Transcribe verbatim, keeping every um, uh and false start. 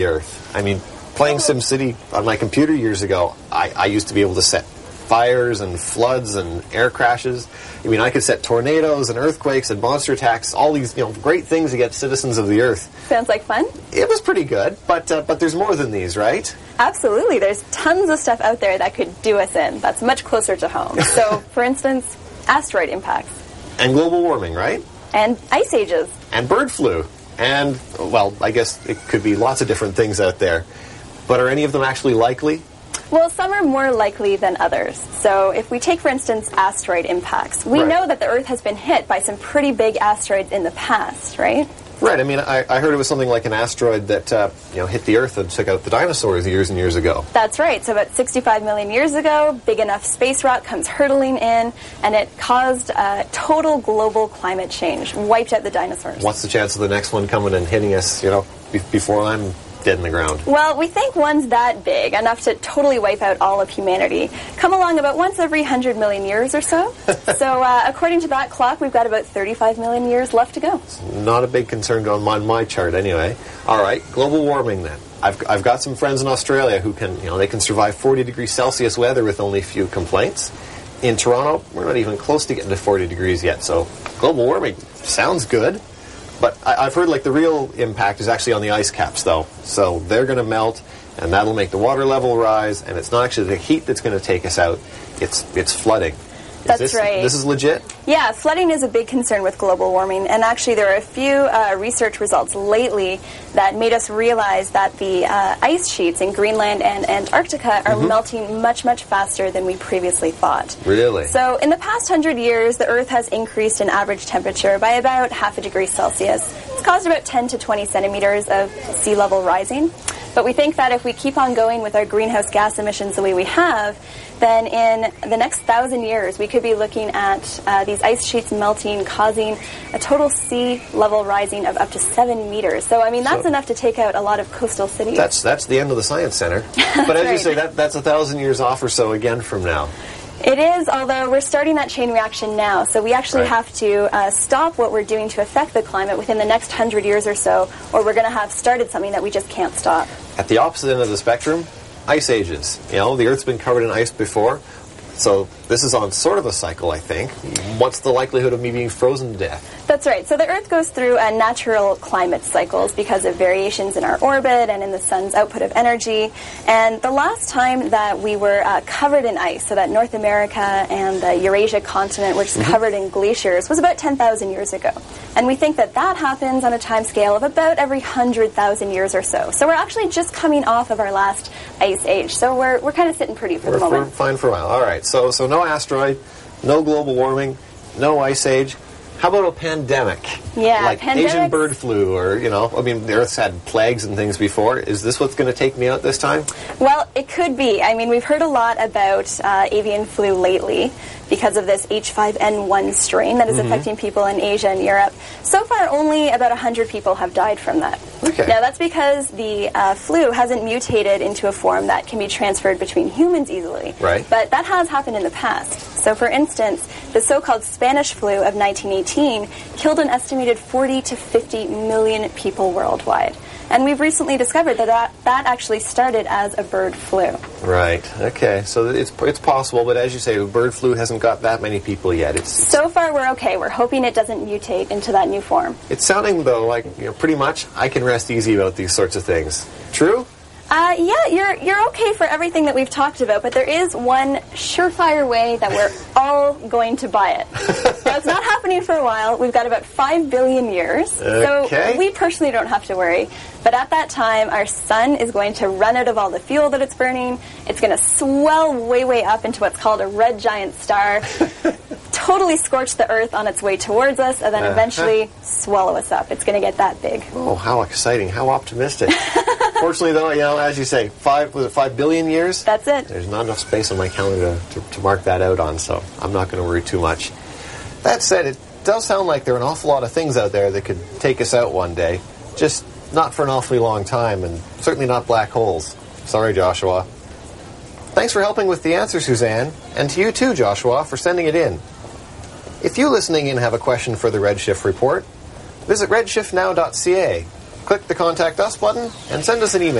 the Earth. I mean, playing SimCity on my computer years ago, I, I used to be able to set fires and floods and air crashes. I mean, I could set tornadoes and earthquakes and monster attacks, all these, you know, great things against citizens of the Earth. Sounds like fun. It was pretty good, but uh, but there's more than these, right? Absolutely. There's tons of stuff out there that could do us in. That's much closer to home. So, for instance, asteroid impacts. And global warming, right? And ice ages. And bird flu. And, well, I guess it could be lots of different things out there. But are any of them actually likely? Well, some are more likely than others. So if we take, for instance, asteroid impacts, we right. know that the Earth has been hit by some pretty big asteroids in the past, right? Right. I mean, I, I heard it was something like an asteroid that uh, you know hit the Earth and took out the dinosaurs years and years ago. That's right. So about sixty-five million years ago, big enough space rock comes hurtling in, and it caused uh, total global climate change, wiped out the dinosaurs. What's the chance of the next one coming and hitting us, you know, be- before I'm dead in the ground? Well, we think one's that big, enough to totally wipe out all of humanity, come along about once every one hundred million years or so. So uh, according to that clock, we've got about thirty-five million years left to go. It's not a big concern on my, my chart anyway. All right, global warming then. I've, I've got some friends in Australia who can, you know, they can survive forty degrees Celsius weather with only a few complaints. In Toronto, we're not even close to getting to forty degrees yet, so global warming sounds good. But I, I've heard, like, the real impact is actually on the ice caps, though. So they're going to melt, and that'll make the water level rise, and it's not actually the heat that's going to take us out. It's it's flooding. Is That's this, right. This is legit? Yeah, flooding is a big concern with global warming, and actually there are a few uh, research results lately that made us realize that the uh, ice sheets in Greenland and Antarctica are mm-hmm. melting much, much faster than we previously thought. Really? So in the past hundred years, the Earth has increased in average temperature by about half a degree Celsius. It's caused about ten to twenty centimeters of sea level rising. But we think that if we keep on going with our greenhouse gas emissions the way we have, then in the next thousand years, we could be looking at uh, these ice sheets melting, causing a total sea level rising of up to seven meters. So, I mean, that's so, enough to take out a lot of coastal cities. That's that's the end of the Science Center. But as right. you say, that that's a thousand years off or so again from now. It is, although we're starting that chain reaction now. So we actually right. have to uh, stop what we're doing to affect the climate within the next hundred years or so, or we're going to have started something that we just can't stop. At the opposite end of the spectrum, ice ages. You know, the Earth's been covered in ice before, so this is on sort of a cycle, I think. What's the likelihood of me being frozen to death? That's right. So the Earth goes through uh, natural climate cycles because of variations in our orbit and in the sun's output of energy. And the last time that we were uh, covered in ice, so that North America and the Eurasia continent were just mm-hmm. covered in glaciers, was about ten thousand years ago. And we think that that happens on a time scale of about every one hundred thousand years or so. So we're actually just coming off of our last ice age. So we're we're kind of sitting pretty for we're, the moment. We're fine for a while. All right. So so no asteroid, no global warming, no ice age. How about a pandemic? Yeah, like pandemics. Asian bird flu, or, you know, I mean, the Earth's had plagues and things before. Is this what's going to take me out this time? Well, it could be. I mean, we've heard a lot about uh, avian flu lately because of this H five N one strain that is mm-hmm. affecting people in Asia and Europe. So far, only about one hundred people have died from that. Okay. Now, that's because the uh, flu hasn't mutated into a form that can be transferred between humans easily. Right. But that has happened in the past. So, for instance, the so-called Spanish flu of nineteen eighteen killed an estimated forty to fifty million people worldwide. And we've recently discovered that, that that actually started as a bird flu. Right. Okay. So it's it's possible, but as you say, bird flu hasn't got that many people yet. It's, it's so far we're okay. We're hoping it doesn't mutate into that new form. It's sounding though like, you know, pretty much I can rest easy about these sorts of things. True? Uh, yeah, you're you're okay for everything that we've talked about, but there is one surefire way that we're all going to buy it. Now, it's not happening for a while. We've got about five billion years, okay. So we personally don't have to worry. But at that time, our sun is going to run out of all the fuel that it's burning. It's going to swell way, way up into what's called a red giant star, totally scorch the Earth on its way towards us, and then uh-huh. eventually swallow us up. It's going to get that big. Oh, how exciting. How optimistic. Fortunately, though, you know, as you say, five was it five billion years? That's it. There's not enough space on my calendar to, to, to mark that out on, so I'm not going to worry too much. That said, it does sound like there are an awful lot of things out there that could take us out one day, just not for an awfully long time, and certainly not black holes. Sorry, Joshua. Thanks for helping with the answer, Suzanne, and to you too, Joshua, for sending it in. If you listening in have a question for the Redshift Report, visit redshift now dot c a. Click the the Contact Us button and send us an email.